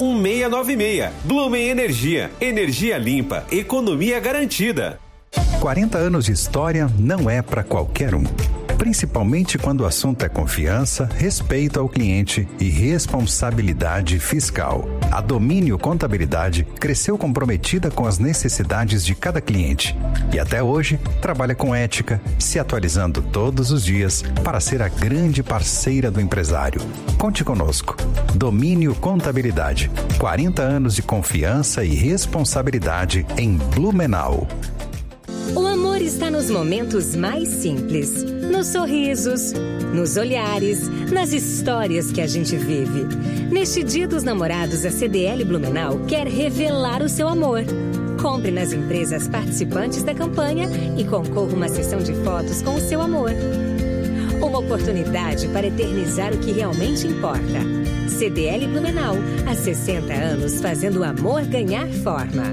1696. Blumen Energia. Energia limpa. Economia garantida. 40 anos de história não é para qualquer um. Principalmente quando o assunto é confiança, respeito ao cliente e responsabilidade fiscal. A Domínio Contabilidade cresceu comprometida com as necessidades de cada cliente e até hoje trabalha com ética, se atualizando todos os dias para ser a grande parceira do empresário. Conte conosco. Domínio Contabilidade. 40 anos de confiança e responsabilidade em Blumenau. O amor está nos momentos mais simples, nos sorrisos, nos olhares, nas histórias que a gente vive. Neste Dia dos Namorados, a CDL Blumenau quer revelar o seu amor. Compre nas empresas participantes da campanha e concorra a uma sessão de fotos com o seu amor. Uma oportunidade para eternizar o que realmente importa. CDL Blumenau, há 60 anos fazendo o amor ganhar forma.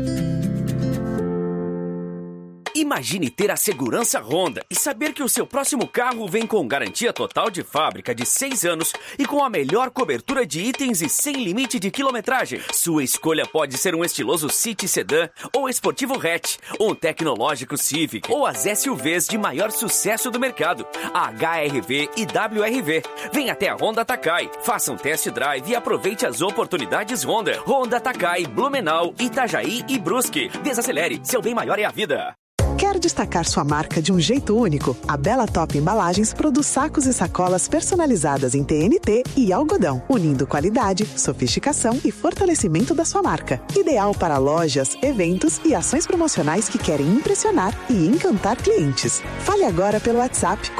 Imagine ter a segurança Honda e saber que o seu próximo carro vem com garantia total de fábrica de 6 anos e com a melhor cobertura de itens e sem limite de quilometragem. Sua escolha pode ser um estiloso City Sedan ou esportivo hatch, um tecnológico Civic ou as SUVs de maior sucesso do mercado, a HR-V e WR-V. Venha até a Honda Takai, faça um test drive e aproveite as oportunidades Honda. Honda Takai, Blumenau, Itajaí e Brusque. Desacelere, seu bem maior é a vida. Quer destacar sua marca de um jeito único? A Bela Top Embalagens produz sacos e sacolas personalizadas em TNT e algodão, unindo qualidade, sofisticação e fortalecimento da sua marca. Ideal para lojas, eventos e ações promocionais que querem impressionar e encantar clientes. Fale agora pelo WhatsApp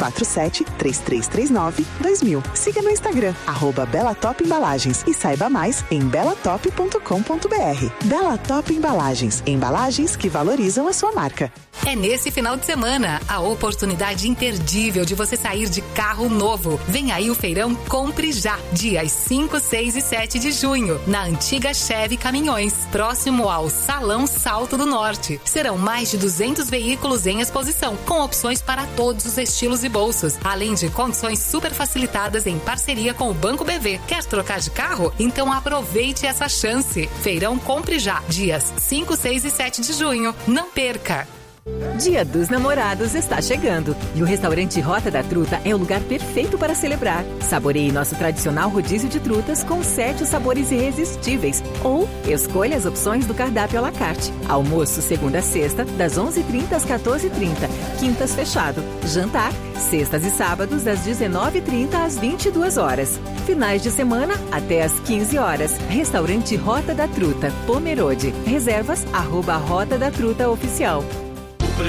4733392000. Siga no Instagram, @Bela Top Embalagens e saiba mais em belatop.com.br. Bela Top Embalagens, embalagens que valorizam a sua marca. É nesse final de semana a oportunidade imperdível de você sair de carro novo. Vem aí o feirão Compre Já, dias 5, 6 e 7 de junho, na antiga Chevy Caminhões, próximo ao Salão Salto do Norte. Serão mais de 200 veículos em exposição, com opções para todos os estilos e bolsos, além de condições super facilitadas em parceria com o Banco BV. Quer trocar de carro? Então aproveite essa chance. Feirão Compre Já, dias 5, 6 e 7 de junho. Não perca! Dia dos Namorados está chegando e o restaurante Rota da Truta é o lugar perfeito para celebrar. Saboreie nosso tradicional rodízio de trutas com 7 sabores irresistíveis ou escolha as opções do cardápio à la carte. Almoço segunda a sexta, das 11h30 às 14h30. Quintas fechado. Jantar, sextas e sábados, das 19h30 às 22 horas. Finais de semana, até às 15 horas. Restaurante Rota da Truta, Pomerode. Reservas, @Rota da Truta Oficial.